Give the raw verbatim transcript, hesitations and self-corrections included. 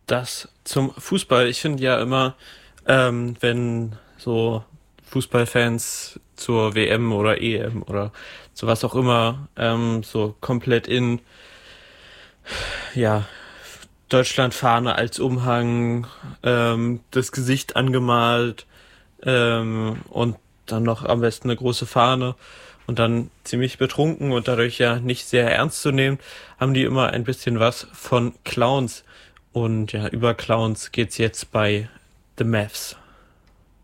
Das zum Fußball. Ich finde ja immer, ähm, wenn so Fußballfans zur W M oder E M oder zu was auch immer ähm, so komplett in ja Deutschlandfahne als Umhang, ähm, das Gesicht angemalt, ähm, und dann noch am besten eine große Fahne und dann ziemlich betrunken und dadurch ja nicht sehr ernst zu nehmen, haben die immer ein bisschen was von Clowns. Und ja, über Clowns geht's jetzt bei The Mavs.